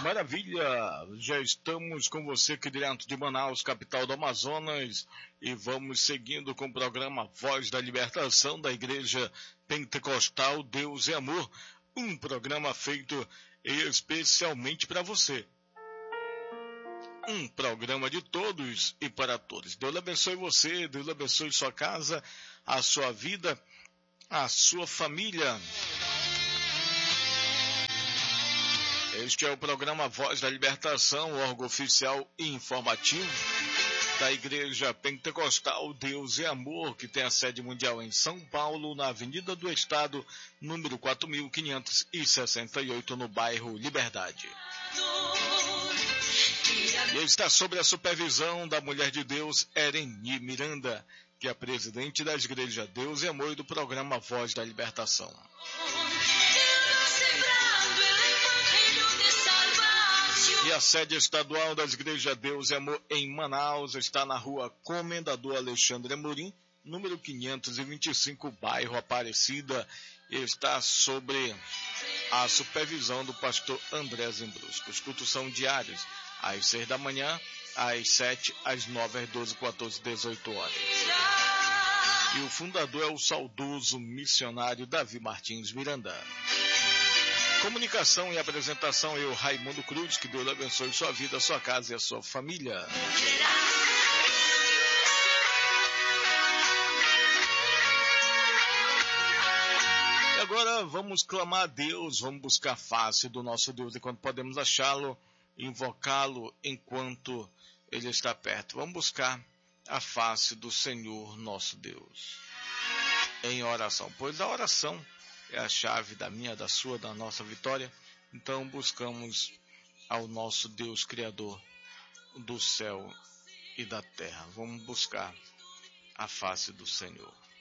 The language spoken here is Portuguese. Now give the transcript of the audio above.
Maravilha! Já estamos com você aqui direto de Manaus, capital do Amazonas, e vamos seguindo com o programa Voz da Libertação da Igreja Pentecostal Deus é Amor, um programa feito especialmente para você. Um programa de todos e para todos. Deus abençoe você, Deus abençoe sua casa, a sua vida, a sua família. Este é o programa Voz da Libertação, órgão oficial e informativo da Igreja Pentecostal Deus é Amor, que tem a sede mundial em São Paulo, na Avenida do Estado, número 4568, no bairro Liberdade. E está sob a supervisão da mulher de Deus, Ereni Miranda, que é a presidente da Igreja Deus é Amor e do programa Voz da Libertação. E a sede estadual das Igrejas Deus é Amor em Manaus está na rua Comendador Alexandre Amorim, número 525, bairro Aparecida, e está sobre a supervisão do pastor André Zembrusco. Os cultos são diários, às 6 da manhã, às 7, às 9, às 12, 14, 18 horas. E o fundador é o saudoso missionário Davi Martins Miranda. Comunicação e apresentação, eu, Raimundo Cruz, que Deus abençoe sua vida, sua casa e a sua família. E agora vamos clamar a Deus, vamos buscar a face do nosso Deus enquanto podemos achá-lo, invocá-lo enquanto Ele está perto. Vamos buscar a face do Senhor nosso Deus em oração, pois a oração é a chave da minha, da sua, da nossa vitória. Então buscamos ao nosso Deus Criador do céu e da terra. Vamos buscar a face do Senhor.